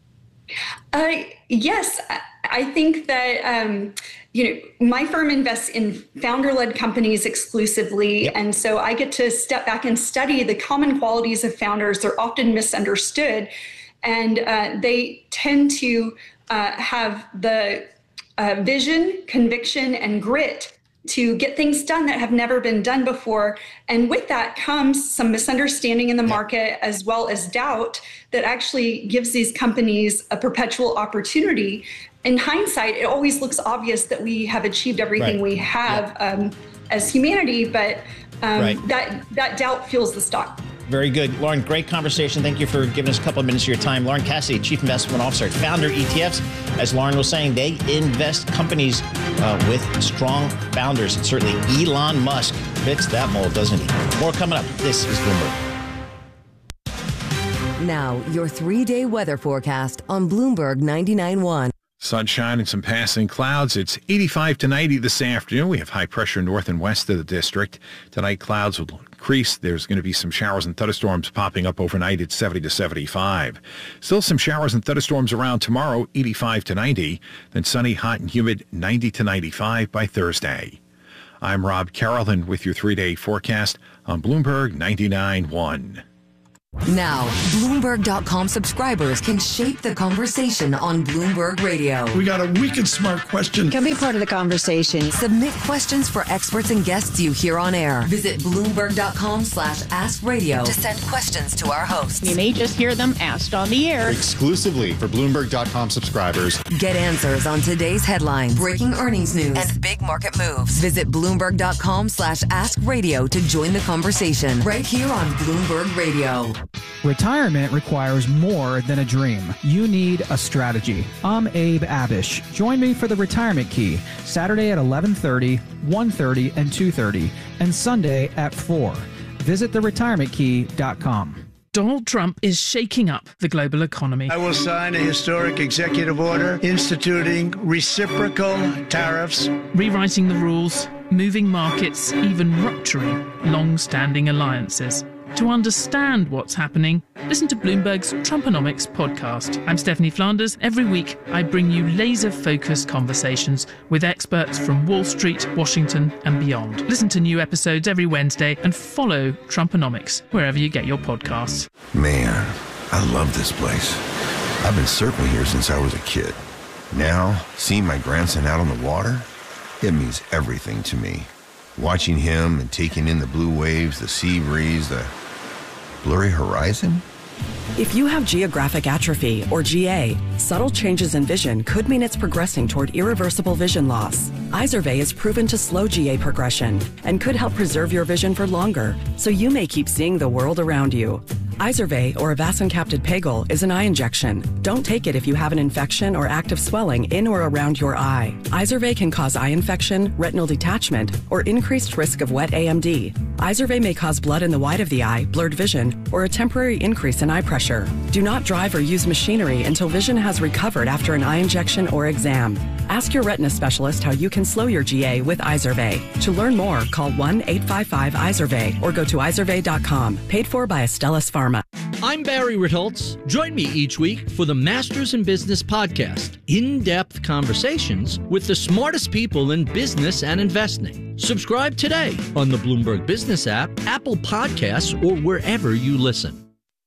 Yes, I think that, my firm invests in founder-led companies exclusively. Yep. And so I get to step back and study the common qualities of founders. They're often misunderstood. And they tend to have the vision, conviction, and grit to get things done that have never been done before. And with that comes some misunderstanding in the market as well as doubt that actually gives these companies a perpetual opportunity. In hindsight, it always looks obvious that we have achieved everything we have as humanity, but that doubt fuels the stock. Very good. Lauren, great conversation. Thank you for giving us a couple of minutes of your time. Lauren Cassidy, Chief Investment Officer at Founder ETFs. As Lauren was saying, they invest companies with strong founders. And certainly Elon Musk fits that mold, doesn't he? More coming up. This is Bloomberg. Now, your 3-day weather forecast on Bloomberg 99.1. Sunshine and some passing clouds. It's 85 to 90 this afternoon. We have high pressure north and west of the district. Tonight, clouds will increase. There's going to be some showers and thunderstorms popping up overnight at 70 to 75. Still some showers and thunderstorms around tomorrow, 85 to 90. Then sunny, hot, and humid, 90 to 95 by Thursday. I'm Rob Carrollton with your 3-day forecast on Bloomberg 99.1. Now, Bloomberg.com subscribers can shape the conversation on Bloomberg Radio. We got a wicked smart question. Can be part of the conversation. Submit questions for experts and guests you hear on air. Visit Bloomberg.com/AskRadio to send questions to our hosts. You may just hear them asked on the air. Exclusively for Bloomberg.com subscribers. Get answers on today's headlines, breaking earnings news, and big market moves. Visit Bloomberg.com/AskRadio to join the conversation right here on Bloomberg Radio. Retirement requires more than a dream. You need a strategy. I'm Abe Abish. Join me for the Retirement Key, Saturday at 11:30, 1:30, and 2:30, and Sunday at 4. Visit theretirementkey.com. Donald Trump is shaking up the global economy. I will sign a historic executive order instituting reciprocal tariffs, rewriting the rules, moving markets, even rupturing long-standing alliances. To understand what's happening, listen to Bloomberg's Trumponomics podcast. I'm Stephanie Flanders. Every week, I bring you laser-focused conversations with experts from Wall Street, Washington, and beyond. Listen to new episodes every Wednesday and follow Trumponomics wherever you get your podcasts. Man, I love this place. I've been surfing here since I was a kid. Now, seeing my grandson out on the water, it means everything to me. Watching him and taking in the blue waves, the sea breeze, the blurry horizon. If you have geographic atrophy, or GA, subtle changes in vision could mean it's progressing toward irreversible vision loss. Izervay is proven to slow GA progression and could help preserve your vision for longer, so you may keep seeing the world around you. Izervay, or avacincaptad pegol, is an eye injection. Don't take it if you have an infection or active swelling in or around your eye. Izervay can cause eye infection, retinal detachment, or increased risk of wet AMD. Izervay may cause blood in the white of the eye, blurred vision, or a temporary increase in eye pressure. Do not drive or use machinery until vision has recovered after an eye injection or exam. Ask your retina specialist how you can slow your GA with Izervay. To learn more, call 1-855-IZERVAY or go to izervay.com. Paid for by Astellas Pharma. I'm Barry Ritholtz. Join me each week for the Masters in Business podcast. In-depth conversations with the smartest people in business and investing. Subscribe today on the Bloomberg Business app, Apple Podcasts, or wherever you listen.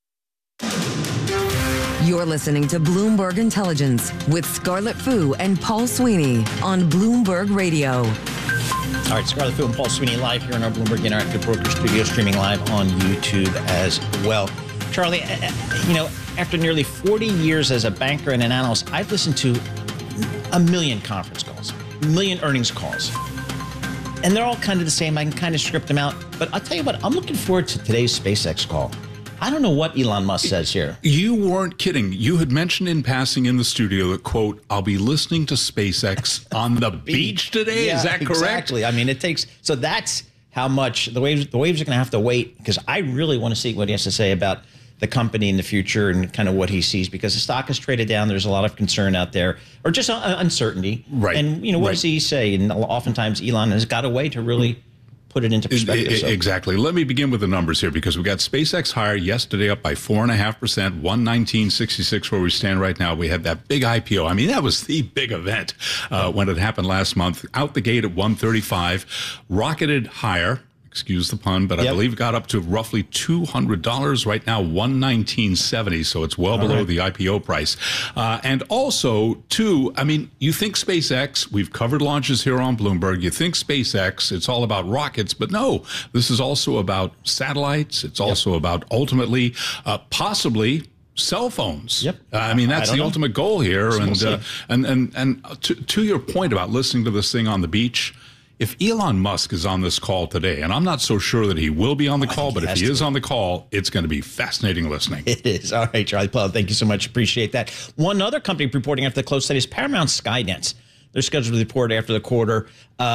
You're listening to Bloomberg Intelligence with Scarlett Fu and Paul Sweeney on Bloomberg Radio. All right, Scarlett Fu and Paul Sweeney live here in our Bloomberg Interactive Broker Studio, streaming live on YouTube as well. Charlie, after nearly 40 years as a banker and an analyst, I've listened to a million conference calls, a million earnings calls. And they're all kind of the same. I can kind of script them out. But I'll tell you what, I'm looking forward to today's SpaceX call. I don't know what Elon Musk says here. You weren't kidding. You had mentioned in passing in the studio that, quote, I'll be listening to SpaceX on the beach today. Yeah, is that correct? Exactly. I mean, it takes, so that's how much the waves are going to have to wait, because I really want to see what he has to say about the company in the future and kind of what he sees, because the stock is traded down. There's a lot of concern out there, or just uncertainty. Right. And, what does he say? And oftentimes Elon has got a way to really put it into perspective. Exactly. Let me begin with the numbers here, because we got SpaceX higher yesterday, up by 4.5%, 119.66 where we stand right now. We had that big IPO. I mean, that was the big event when it happened last month. Out the gate at 135, rocketed higher. Excuse the pun, but I believe it got up to roughly $200 right now, $119.70. So it's well below the IPO price. And also, too, I mean, you think SpaceX, we've covered launches here on Bloomberg. You think SpaceX, it's all about rockets, but no, this is also about satellites. It's also about ultimately, possibly, cell phones. I mean, that's the ultimate goal here. So and to your point about listening to this thing on the beach, if Elon Musk is on this call today, and I'm not so sure that he will be on the call, but if he is on the call, it's going to be fascinating listening. It is. All right, Charlie Paul, thank you so much. Appreciate that. One other company reporting after the close today is Paramount Skydance. They're scheduled to report after the quarter.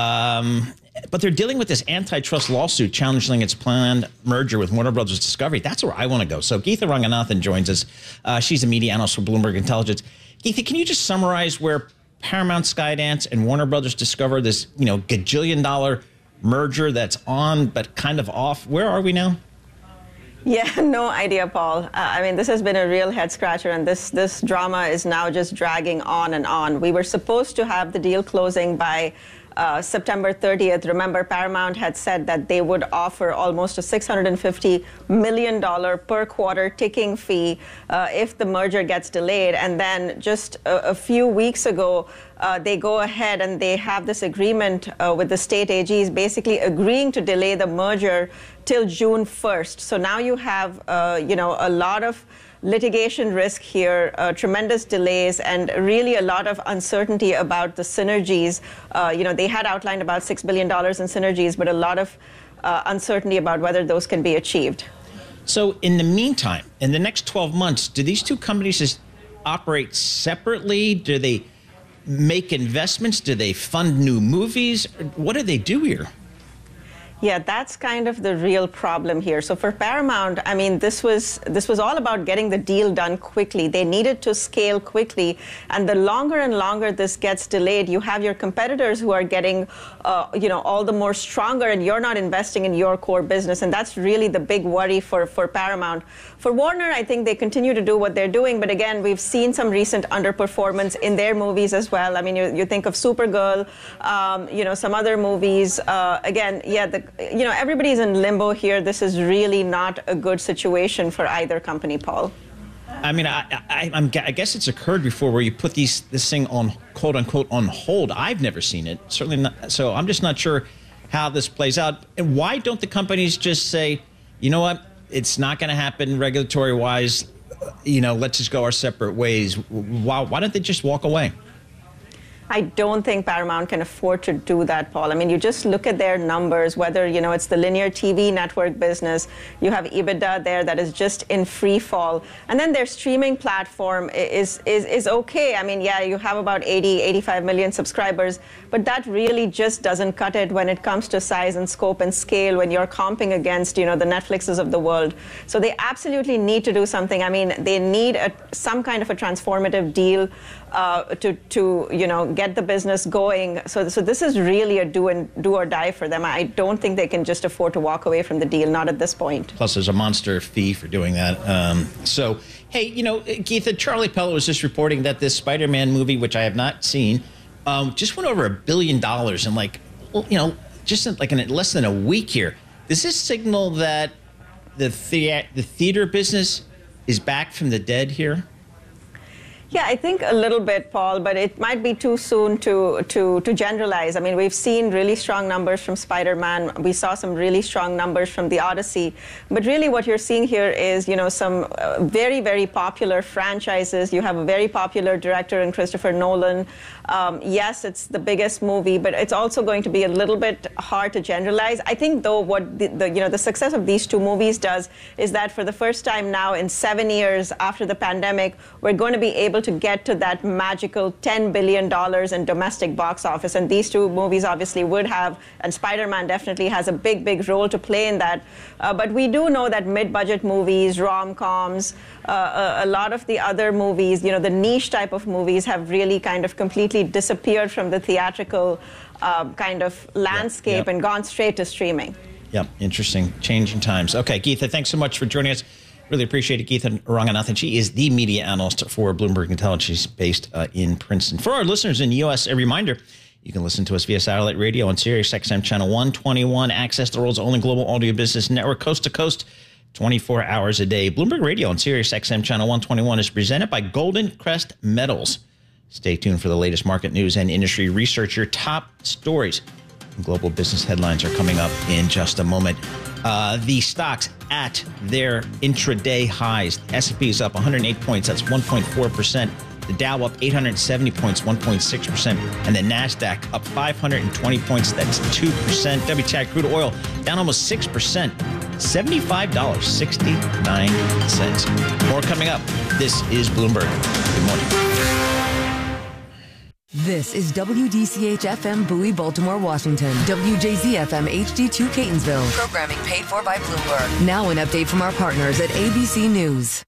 But they're dealing with this antitrust lawsuit challenging its planned merger with Warner Brothers Discovery. That's where I want to go. So Geetha Ranganathan joins us. She's a media analyst for Bloomberg Intelligence. Geetha, can you just summarize where Paramount, Skydance, and Warner Brothers Discover this, gajillion-dollar merger that's on but kind of off? Where are we now? Yeah, no idea, Paul. I mean, this has been a real head-scratcher, and this drama is now just dragging on and on. We were supposed to have the deal closing by September 30th. Remember, Paramount had said that they would offer almost a $650 million per quarter ticking fee if the merger gets delayed. And then just a few weeks ago, they go ahead and they have this agreement with the state AGs, basically agreeing to delay the merger till June 1st. So now you have, a lot of litigation risk here, tremendous delays, and really a lot of uncertainty about the synergies. They had outlined about $6 billion in synergies, but a lot of uncertainty about whether those can be achieved. So in the meantime, in the next 12 months, do these two companies just operate separately? Do they make investments? Do they fund new movies? What do they do here? Yeah, that's kind of the real problem here. So for Paramount, I mean, this was all about getting the deal done quickly. They needed to scale quickly, and the longer and longer this gets delayed, you have your competitors who are getting, all the more stronger, and you're not investing in your core business, and that's really the big worry for Paramount. For Warner, I think they continue to do what they're doing, but again, we've seen some recent underperformance in their movies as well. I mean, you think of Supergirl, some other movies. Again, yeah, everybody's in limbo here. This is really not a good situation for either company, Paul. I mean, I guess it's occurred before where you put this thing on, quote unquote, on hold. I've never seen it, certainly not. So I'm just not sure how this plays out. And why don't the companies just say, you know what, it's not going to happen regulatory wise. Let's just go our separate ways. Why don't they just walk away? I don't think Paramount can afford to do that, Paul. I mean, you just look at their numbers, whether, it's the linear TV network business, you have EBITDA there that is just in free fall. And then their streaming platform is okay. I mean, yeah, you have about 85 million subscribers, but that really just doesn't cut it when it comes to size and scope and scale when you're comping against, the Netflixes of the world. So they absolutely need to do something. I mean, they need some kind of a transformative deal to get the business going. So this is really a do or die for them. I don't think they can just afford to walk away from the deal, not at this point. Plus, there's a monster fee for doing that. Hey, Geetha, Charlie Pellett was just reporting that this Spider-Man movie, which I have not seen, just went over $1 billion in just in less than a week here. Does this signal that the theater business is back from the dead here? Yeah, I think a little bit, Paul, but it might be too soon to generalize. I mean, we've seen really strong numbers from Spider-Man. We saw some really strong numbers from The Odyssey. But really what you're seeing here is, some very, very popular franchises. You have a very popular director in Christopher Nolan. Yes, it's the biggest movie, but it's also going to be a little bit hard to generalize. I think, though, what the success of these two movies does is that for the first time now in 7 years after the pandemic, we're going to be able to get to that magical $10 billion in domestic box office. And these two movies obviously would have, and Spider-Man definitely has a big, big role to play in that. But we do know that mid-budget movies, rom-coms, a lot of the other movies, the niche type of movies have really kind of completely disappeared from the theatrical kind of landscape and gone straight to streaming. Yeah, interesting. Changing times. Okay, Geetha, thanks so much for joining us. Really appreciate it. Geetha Ranganathan. She is the media analyst for Bloomberg Intelligence. She's based in Princeton. For our listeners in the U.S., a reminder, you can listen to us via satellite radio on Sirius XM Channel 121. Access the world's only global audio business network, coast to coast, 24 hours a day. Bloomberg Radio on Sirius XM Channel 121 is presented by Golden Crest Metals. Stay tuned for the latest market news and industry research. Your top stories and global business headlines are coming up in just a moment. The stocks at their intraday highs. S&P is up 108 points. That's 1.4%. The Dow up 870 points, 1.6%. And the NASDAQ up 520 points. That's 2%. WTI crude oil down almost 6%. $75.69. More coming up. This is Bloomberg. Good morning. This This is WDCH-FM Bowie, Baltimore, Washington. WJZ-FM HD2 Catonsville. Programming paid for by Bloomberg. Now an update from our partners at ABC News.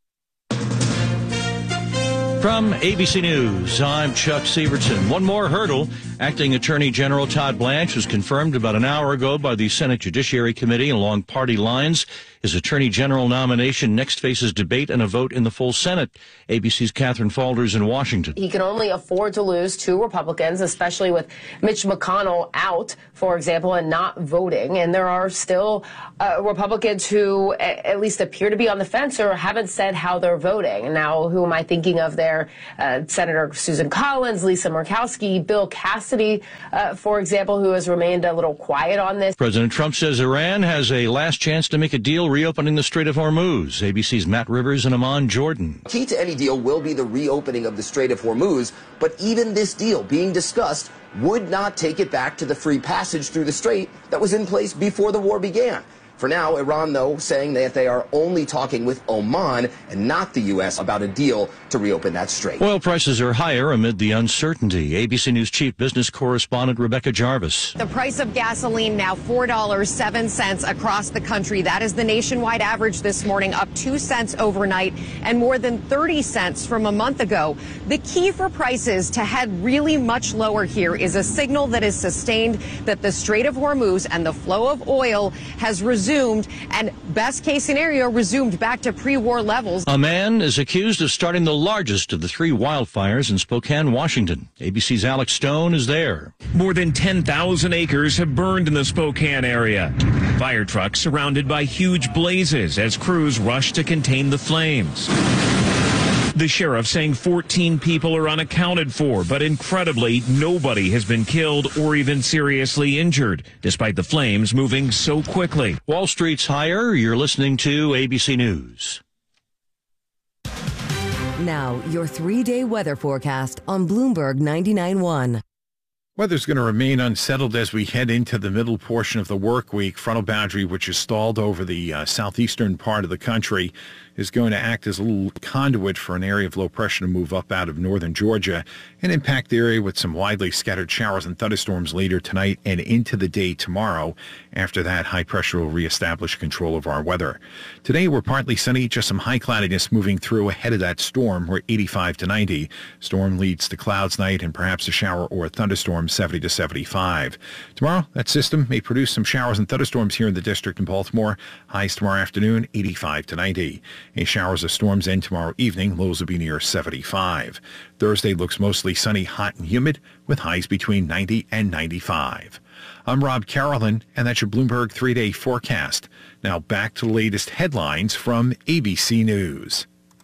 From ABC News, I'm Chuck Severson. One more hurdle. Acting Attorney General Todd Blanche was confirmed about an hour ago by the Senate Judiciary Committee along party lines. His Attorney General nomination next faces debate and a vote in the full Senate. ABC's Catherine Faulders in Washington. He can only afford to lose 2 Republicans, especially with Mitch McConnell out, for example, and not voting. And there are still Republicans who at least appear to be on the fence or haven't said how they're voting. And now, who am I thinking of there? Senator Susan Collins, Lisa Murkowski, Bill Cassidy, for example, who has remained a little quiet on this. President Trump says Iran has a last chance to make a deal reopening the Strait of Hormuz. ABC's Matt Rivers and Amon Jordan. Key to any deal will be the reopening of the Strait of Hormuz, but even this deal being discussed would not take it back to the free passage through the strait that was in place before the war began. For now, Iran, though, saying that they are only talking with Oman and not the U.S. about a deal to reopen that strait. Oil prices are higher amid the uncertainty. ABC News chief business correspondent Rebecca Jarvis. The price of gasoline now $4.07 across the country. That is the nationwide average this morning, up 2 cents overnight and more than 30 cents from a month ago. The key for prices to head really much lower here is a signal that is sustained that the Strait of Hormuz and the flow of oil has resumed, and best case scenario, resumed back to pre-war levels. A man is accused of starting the largest of the 3 wildfires in Spokane, Washington. ABC's Alex Stone is there. More than 10,000 acres have burned in the Spokane area. Fire trucks surrounded by huge blazes as crews rush to contain the flames. The sheriff saying 14 people are unaccounted for, but incredibly, nobody has been killed or even seriously injured, despite the flames moving so quickly. Wall Street's higher. You're listening to ABC News. Now, your 3-day weather forecast on Bloomberg 99.1. Weather's going to remain unsettled as we head into the middle portion of the work week. Frontal boundary, which is stalled over the southeastern part of the country, is going to act as a little conduit for an area of low pressure to move up out of northern Georgia and impact the area with some widely scattered showers and thunderstorms later tonight and into the day tomorrow. After that, high pressure will reestablish control of our weather. Today, we're partly sunny, just some high cloudiness moving through ahead of that storm. We're 85 to 90. Storm leads to clouds night and perhaps a shower or a thunderstorm, 70 to 75. Tomorrow, that system may produce some showers and thunderstorms here in the district in Baltimore. Highs tomorrow afternoon, 85 to 90. Any showers or storms end tomorrow evening. Lows will be near 75. Thursday looks mostly sunny, hot, and humid with highs between 90 and 95. I'm Rob Carolyn, and that's your Bloomberg 3-day forecast. Now back to the latest headlines from ABC News.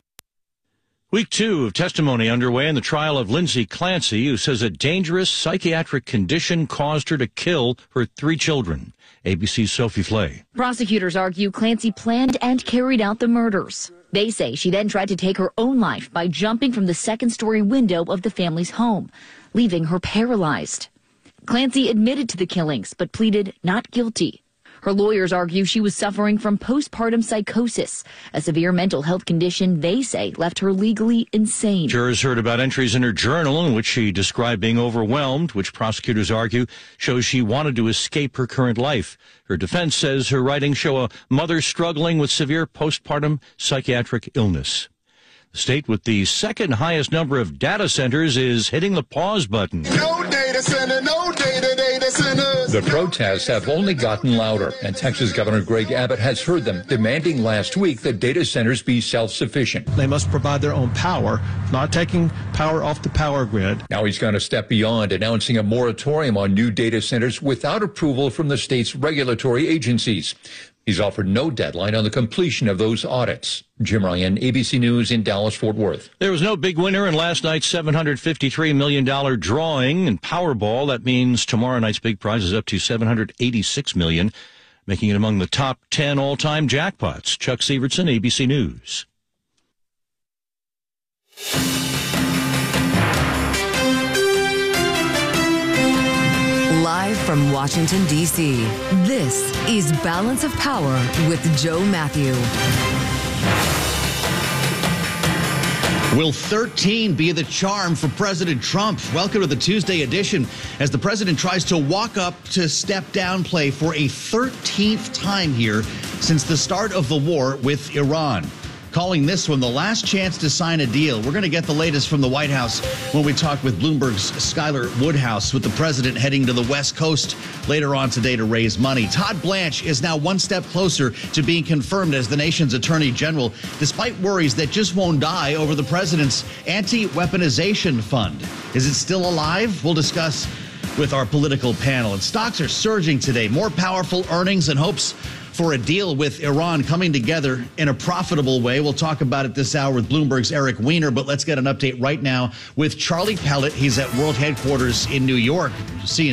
Week 2 of testimony underway in the trial of Lindsay Clancy, who says a dangerous psychiatric condition caused her to kill her 3 children. ABC's Sophie Flay. Prosecutors argue Clancy planned and carried out the murders. They say she then tried to take her own life by jumping from the second-story window of the family's home, leaving her paralyzed. Clancy admitted to the killings, but pleaded not guilty. Her lawyers argue she was suffering from postpartum psychosis, a severe mental health condition they say left her legally insane. Jurors heard about entries in her journal in which she described being overwhelmed, which prosecutors argue shows she wanted to escape her current life. Her defense says her writings show a mother struggling with severe postpartum psychiatric illness. The state with the second highest number of data centers is hitting the pause button. No data center, no data centers. The protests have only gotten louder, and Texas Governor Greg Abbott has heard them, demanding last week that data centers be self-sufficient. They must provide their own power, not taking power off the power grid. Now he's going to step beyond, announcing a moratorium on new data centers without approval from the state's regulatory agencies. He's offered no deadline on the completion of those audits. Jim Ryan, ABC News in Dallas-Fort Worth. There was no big winner in last night's $753 million drawing in Powerball. That means tomorrow night's big prize is up to $786 million, making it among the top 10 all-time jackpots. Chuck Severson, ABC News. Live from Washington, D.C., this is Balance of Power with Joe Matthew. Will 13 be the charm for President Trump? Welcome to the Tuesday edition as the president tries to walk up to step down play for a 13th time here since the start of the war with Iran. Calling this one the last chance to sign a deal. We're going to get the latest from the White House when we talk with Bloomberg's Skylar Woodhouse, with the president heading to the West Coast later on today to raise money. Todd Blanche is now one step closer to being confirmed as the nation's attorney general, despite worries that just won't die over the president's anti-weaponization fund. Is it still alive? We'll discuss with our political panel. And stocks are surging today. More powerful earnings and hopes for a deal with Iran coming together in a profitable way. We'll talk about it this hour with Bloomberg's Eric Weiner, but let's get an update right now with Charlie Pellet. He's at World Headquarters in New York. See you